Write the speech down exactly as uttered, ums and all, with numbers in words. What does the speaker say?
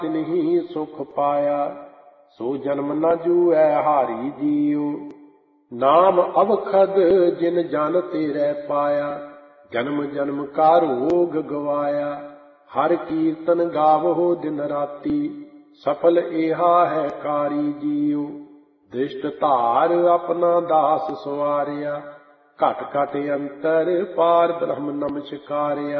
ਤਿਨਹੀ ਸੁਖ ਪਾਇਆ। ਸੋ ਜਨਮ ਨ ਜੂਐ ਹਾਰੀ ਜੀਉ, ਨਾਮ ਅਵਖਦ ਜਿਨ ਜਨ ਤੇਰੇ ਪਾਇਆ। ਜਨਮ ਜਨਮ ਕਾ ਰੋਗ ਗਵਾਇਆ, ਹਰ ਕੀਰਤਨ ਗਾਵਹੁ ਦਿਨ ਰਾਤੀ। ਸਫਲ ਏਹਾ ਹੈ ਕਾਰੀ ਜੀਉ, ਦ੍ਰਿਸ਼ਟ ਧਾਰ ਆਪਣਾ ਦਾਸ ਸਵਾਰਿਆ। ਘਟ ਘਟ ਅੰਤਰ ਪਾਰ ਬ੍ਰਹਮ ਨਮਸਕਾਰਿਆ।